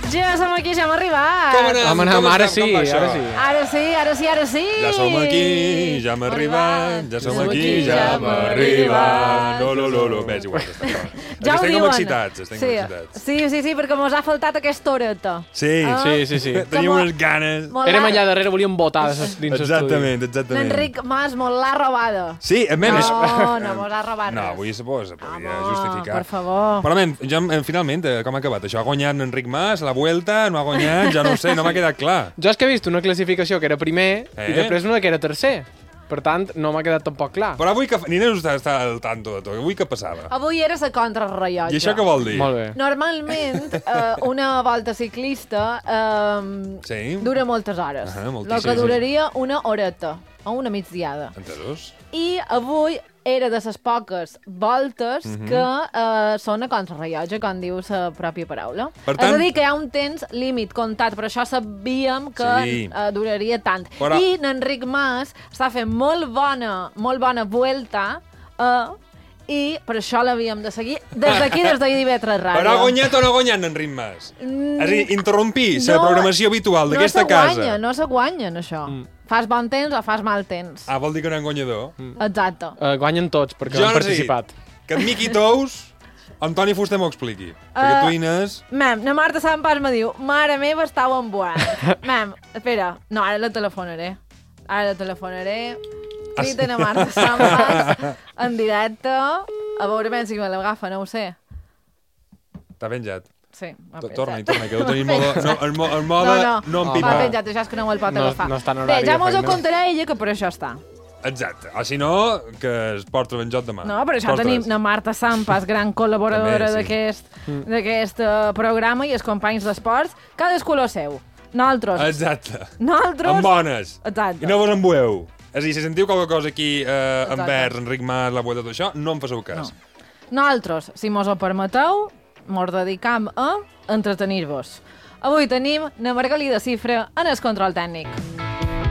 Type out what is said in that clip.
Ja som aquí, ja hem arribat. Com anem? Home, ara sí. Ara sí. Ja som aquí, ja hem arribat. Ja som aquí, ja hem arribat. No. Ves, igual. Ja ho diuen. Estem excitats. Sí, perquè mos ha faltat aquesta horeta. Sí. Teníem unes ganes. Érem allà darrere, volíem votar dins l'estudi. Exactament. L'Enric Mas mos l'ha robada. Sí, No mos ha robat No, res. avui se podia justificar. Per favor. Però, finalment, com ha acabat? Això ha guanyat Enric Mas, la Vuelta, no ha guanyat, ja no ho sé, no m'ha quedat clar. Jo és que he vist una classificació que era primer i després una que era tercer. Per tant, no m'ha quedat tampoc clar. Però avui, Nina està al tanto de tot. Avui què passava? Avui era la contrarrellotge. I això què vol dir? Molt bé. Normalment, una volta ciclista dura moltes hores. El que duraria una horeta o una migdiada. Entesos? I avui era de les poques voltes que són a contrarrellotge, com diu la pròpia paraula. Per tant, és a dir, que hi ha un temps límit comptat, per això sabíem que duraria tant. Però... I n'Enric Mas està fent molt bona vuelta i per això l'havíem de seguir des d'aquí, des d'IV3 Ràdio. Però ha guanyat o no ha guanyat Enric Mas? És a dir, interrompir la programació habitual d'aquesta casa. No se guanyen, això. Fas bon temps o fas mal temps. Vol dir que no hi ha guanyador? Exacte. Guanyen tots, perquè han participat. Que en Miqui Tous, Antoni Fuster m'ho expliqui. Perquè tu, Inés... La Marta Sampas me diu, mare meva, estàu en boat. Espera, no, ara la telefonaré. Criden a Marta Sampas en directe. A veure ben si me l'agafa, no ho sé. T'ha penjat. Sí, m'ha penjat. Torna-hi, que deu tenir el mode no em pipa. M'ha penjat, això és que no me'l pot agafar. No està en horari de feina. Ja mos ho contarà ella, que per això està. Exacte. O si no, que es porta ben joc demà. No, per això tenim la Marta Sampas, gran col·laboradora d'aquest programa, i els companys d'esports, cadascú lo seu. Nosaltres. Exacte. Nosaltres. Amb bones. Exacte. I no vos embueu. És a dir, si sentiu qualque cosa aquí envers Enric Mas, la Vuelta, tot això, no en faceu cas. Nosaltres, si mos ho permeteu, mos dedicam a entretenir-vos. Avui tenim la Margalida Cifra en el control tècnic.